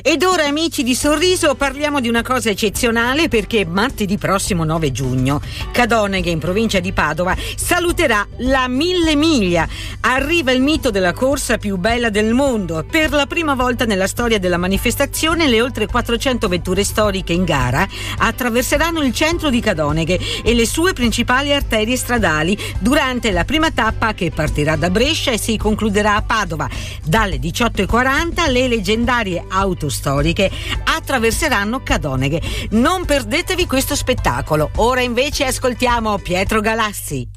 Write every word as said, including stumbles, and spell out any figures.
Ed ora, amici di Sorriso, parliamo di una cosa eccezionale, perché martedì prossimo nove giugno Cadoneghe, in provincia di Padova, saluterà la Mille Miglia. Arriva il mito della corsa più bella del mondo. Per la prima volta nella storia della manifestazione le oltre quattrocento vetture storiche in gara attraverseranno il centro di Cadoneghe e le sue principali arterie stradali durante la prima tappa, che partirà da Brescia e si concluderà a Padova. Dalle diciotto e quaranta le leggendarie auto storiche attraverseranno Cadoneghe. Non perdetevi questo spettacolo. Ora invece ascoltiamo Pietro Galassi.